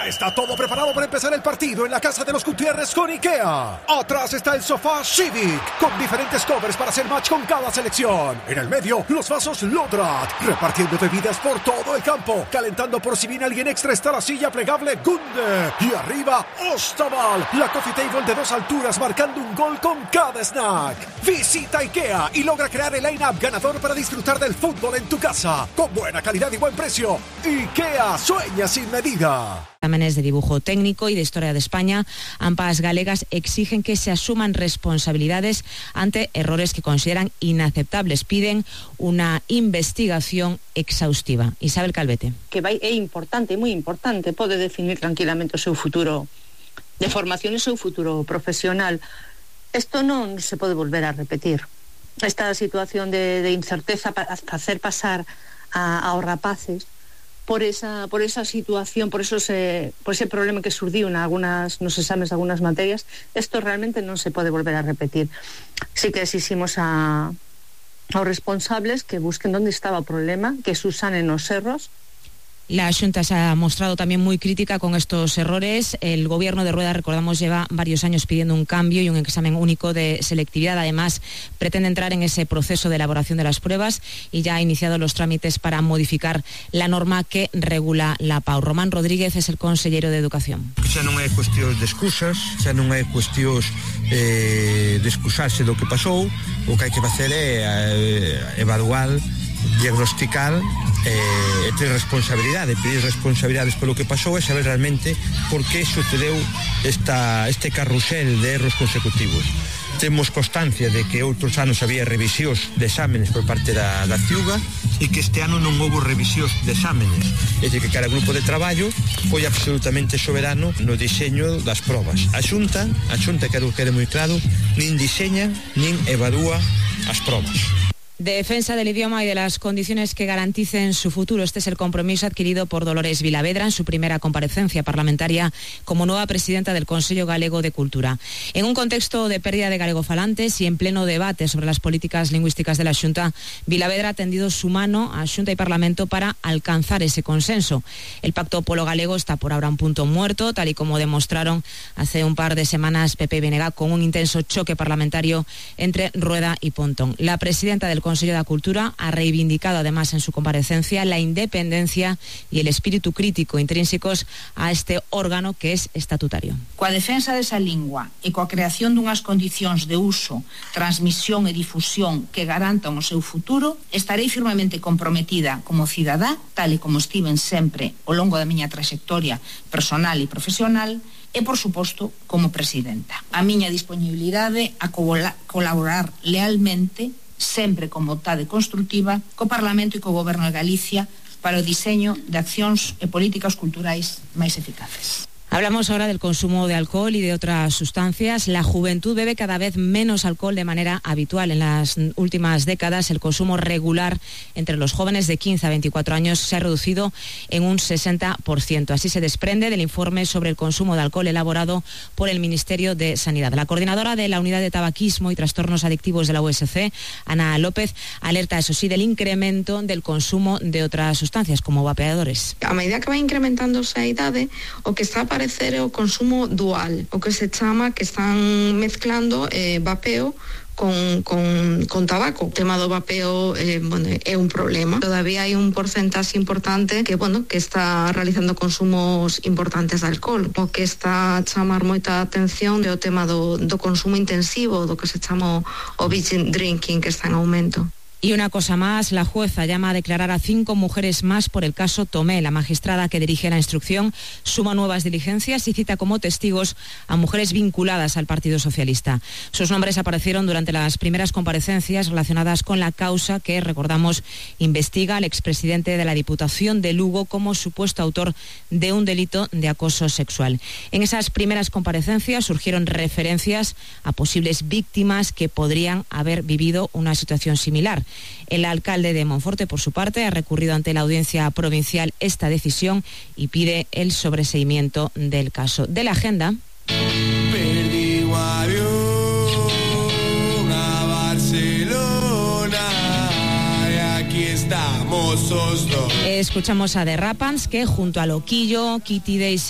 Ya está todo preparado para empezar el partido en la casa de los Gutiérrez con IKEA. Atrás está el sofá Civic, con diferentes covers para hacer match con cada selección. En el medio, los vasos Lodrat, repartiendo bebidas por todo el campo. Calentando por si viene alguien extra está la silla plegable Gunde. Y arriba, Ostaval, la coffee table de 2 alturas marcando un gol con cada snack. Visita IKEA y logra crear el line-up ganador para disfrutar del fútbol en tu casa. Con buena calidad y buen precio. IKEA, sueña sin medida. Exámenes de dibujo técnico y de historia de España, ambas galegas exigen que se asuman responsabilidades ante errores que consideran inaceptables. Piden una investigación exhaustiva. Isabel Calvete. Que é importante, moi importante, pode definir tranquilamente o seu futuro de formación e o seu futuro profesional. Isto non se pode volver a repetir. Esta situación de incerteza para facer pasar aos rapaces por esa situación, por ese problema que surdiu nos exames de algunas materias, isto realmente non se pode volver a repetir. Sí que exiximos aos responsables que busquen onde estaba o problema, que subsanen os erros. La Xunta se ha mostrado también muy crítica con estos errores. El gobierno de Rueda, recordamos, lleva varios años pidiendo un cambio y un examen único de selectividad. Además, pretende entrar en ese proceso de elaboración de las pruebas y ya ha iniciado los trámites para modificar la norma que regula la PAU. Román Rodríguez es el consellero de Educación. Xa non é cuestión de excusas, xa non é cuestión de excusarse do que pasou. O que hai que facer é evaluar, diagnosticar e ter responsabilidade, pedir responsabilidades polo que pasou e saber realmente por que sucedeu este carrusel de erros consecutivos. Temos constancia de que outros anos había revisións de exámenes por parte da CIUGA e que este ano non houve revisións de exámenes. É dicir, que cada grupo de traballo foi absolutamente soberano no diseño das probas. A Xunta, quero que quede moi claro, nin diseña nin evalúa as probas. Defensa del idioma y de las condiciones que garanticen su futuro. Este es el compromiso adquirido por Dolores Vilavedra en su primera comparecencia parlamentaria como nueva presidenta del Consello Galego de Cultura. En un contexto de pérdida de galegofalantes y en pleno debate sobre las políticas lingüísticas de la Xunta, Vilavedra ha tendido su mano a Xunta y Parlamento para alcanzar ese consenso. El pacto polo-galego está por ahora un punto muerto, tal y como demostraron hace un par de semanas PP y BNG con un intenso choque parlamentario entre Rueda y Pontón. La presidenta del Consello de Cultura ha reivindicado además en su comparecencia la independencia y el espíritu crítico intrínsecos a este órgano que es estatutario. Coa defensa desa lingua e coa creación dunhas condicións de uso, transmisión e difusión que garantan o seu futuro, estarei firmemente comprometida como cidadá, tal e como estiven sempre ao longo da miña traxectoria personal e profesional, e, por suposto, como presidenta. A miña disponibilidade a colaborar lealmente, sempre con vontade constructiva, co Parlamento e co Goberno de Galicia para o diseño de accións e políticas culturais máis eficaces. Hablamos ahora del consumo de alcohol y de otras sustancias. La juventud bebe cada vez menos alcohol de manera habitual. En las últimas décadas, el consumo regular entre los jóvenes de 15 a 24 años se ha reducido en un 60%. Así se desprende del informe sobre el consumo de alcohol elaborado por el Ministerio de Sanidad. La coordinadora de la Unidad de Tabaquismo y Trastornos Adictivos de la USC, Ana López, alerta, eso sí, del incremento del consumo de otras sustancias, como vapeadores. A medida que va incrementándose a idade, o que está aparecer o consumo dual, o que se chama que están mezclando vapeo con tabaco. O tema do vapeo é un problema. Todavía hai un porcentaxe importante que está realizando consumos importantes de alcohol. O que está a chamar moita atención é o tema do consumo intensivo, do que se chama o binge drinking, que está en aumento. Y una cosa más, la jueza llama a declarar a 5 mujeres más por el caso Tomé. La magistrada que dirige la instrucción suma nuevas diligencias y cita como testigos a mujeres vinculadas al Partido Socialista. Sus nombres aparecieron durante las primeras comparecencias relacionadas con la causa que, recordamos, investiga al expresidente de la Diputación de Lugo como supuesto autor de un delito de acoso sexual. En esas primeras comparecencias surgieron referencias a posibles víctimas que podrían haber vivido una situación similar. El alcalde de Monforte, por su parte, ha recurrido ante la Audiencia Provincial esta decisión y pide el sobreseimiento del caso. De la agenda. Escuchamos a The Rapans, que junto a Loquillo, Kitty Daisy